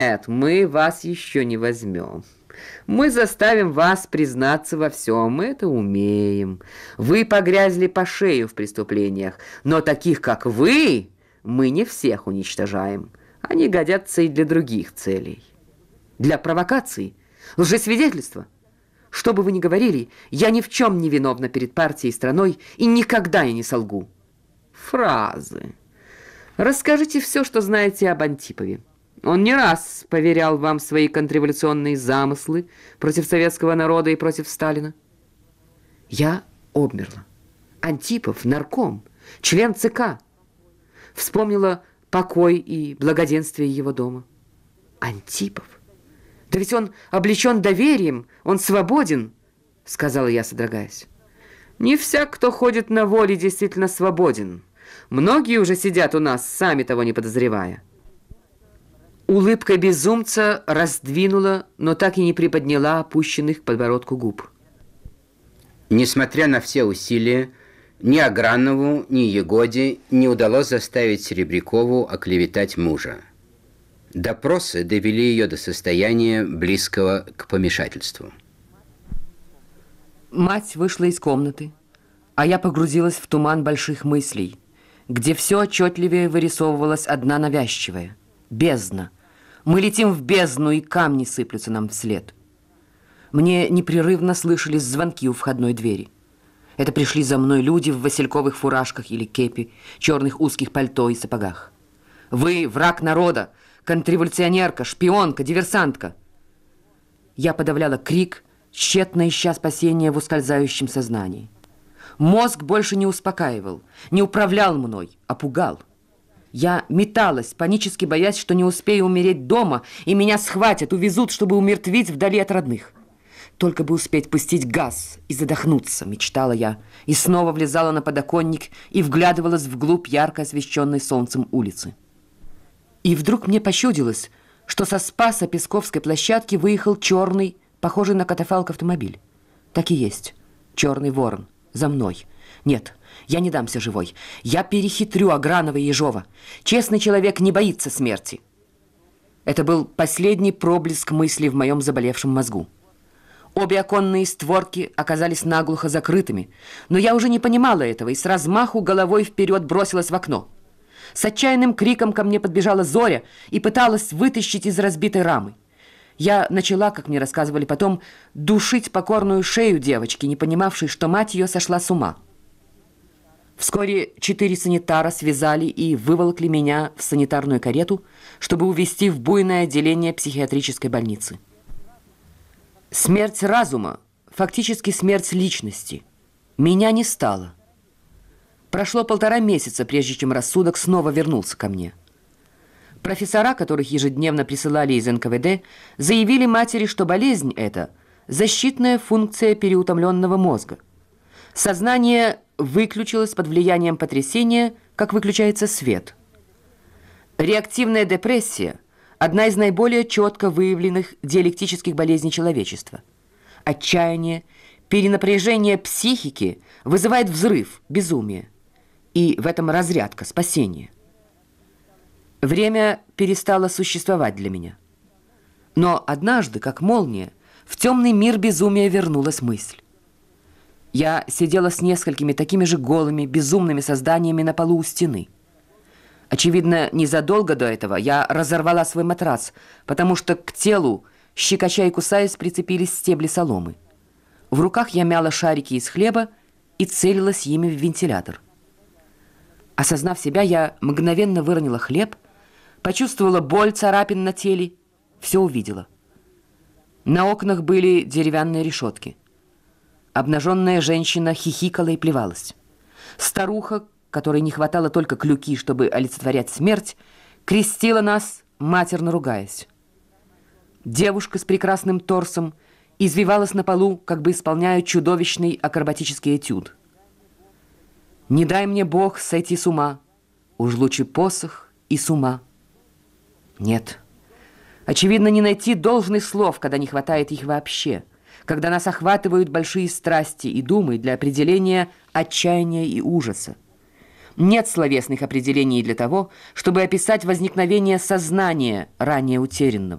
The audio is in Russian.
Нет, мы вас еще не возьмем. Мы заставим вас признаться во всем, мы это умеем. Вы погрязли по шею в преступлениях, но таких, как вы, мы не всех уничтожаем. Они годятся и для других целей. Для провокаций, лжесвидетельства. Что бы вы ни говорили, я ни в чем не виновна перед партией и страной, и никогда я не солгу. Фразы. Расскажите все, что знаете об Антипове. Он не раз поверял вам свои контрреволюционные замыслы против советского народа и против Сталина. Я обмерла. Антипов, нарком, член ЦК. Вспомнила покой и благоденствие его дома. Антипов? Да ведь он облечен доверием, он свободен, сказала я, содрогаясь. Не всяк, кто ходит на воле, действительно свободен. Многие уже сидят у нас, сами того не подозревая. Улыбка безумца раздвинула, но так и не приподняла опущенных к подбородку губ. Несмотря на все усилия, ни Агранову, ни Егоде не удалось заставить Серебрякову оклеветать мужа. Допросы довели ее до состояния, близкого к помешательству. Мать вышла из комнаты, а я погрузилась в туман больших мыслей, где все отчетливее вырисовывалась одна навязчивая – бездна. Мы летим в бездну, и камни сыплются нам вслед. Мне непрерывно слышались звонки у входной двери. Это пришли за мной люди в васильковых фуражках или кепи, черных узких пальто и сапогах. Вы враг народа, контрреволюционерка, шпионка, диверсантка. Я подавляла крик, тщетно ища спасения в ускользающем сознании. Мозг больше не успокаивал, не управлял мной, а пугал. Я металась, панически боясь, что не успею умереть дома, и меня схватят, увезут, чтобы умертвить вдали от родных. Только бы успеть пустить газ и задохнуться, мечтала я, и снова влезала на подоконник и вглядывалась вглубь ярко освещенной солнцем улицы. И вдруг мне почудилось, что со Спаса Песковской площадки выехал черный, похожий на катафалк автомобиль. Так и есть, черный ворон, за мной. Нет, я не дамся живой. Я перехитрю Агранова и Ежова. Честный человек не боится смерти. Это был последний проблеск мысли в моем заболевшем мозгу. Обе оконные створки оказались наглухо закрытыми, но я уже не понимала этого и с размаху головой вперед бросилась в окно. С отчаянным криком ко мне подбежала Зоря и пыталась вытащить из разбитой рамы. Я начала, как мне рассказывали потом, душить покорную шею девочки, не понимавшей, что мать ее сошла с ума. Вскоре 4 санитара связали и выволокли меня в санитарную карету, чтобы увезти в буйное отделение психиатрической больницы. Смерть разума, фактически смерть личности. Меня не стало. Прошло 1,5 месяца, прежде чем рассудок снова вернулся ко мне. Профессора, которых ежедневно присылали из НКВД, заявили матери, что болезнь эта – защитная функция переутомленного мозга. Сознание выключилось под влиянием потрясения, как выключается свет. Реактивная депрессия – одна из наиболее четко выявленных диалектических болезней человечества. Отчаяние, перенапряжение психики вызывает взрыв, безумие. И в этом разрядка, спасение. Время перестало существовать для меня. Но однажды, как молния, в темный мир безумия вернулась мысль. Я сидела с несколькими такими же голыми, безумными созданиями на полу у стены. Очевидно, незадолго до этого я разорвала свой матрас, потому что к телу, щекоча и кусаясь, прицепились стебли соломы. В руках я мяла шарики из хлеба и целилась ими в вентилятор. Осознав себя, я мгновенно выронила хлеб, почувствовала боль царапин на теле, все увидела. На окнах были деревянные решетки. Обнаженная женщина хихикала и плевалась. Старуха, которой не хватало только клюки, чтобы олицетворять смерть, крестила нас, матерно ругаясь. Девушка с прекрасным торсом извивалась на полу, как бы исполняя чудовищный акробатический этюд. Не дай мне Бог сойти с ума, уж лучше посох и с ума. Нет, очевидно, не найти должных слов, когда не хватает их вообще, когда нас охватывают большие страсти и думы для определения отчаяния и ужаса. Нет словесных определений для того, чтобы описать возникновение сознания ранее утерянного.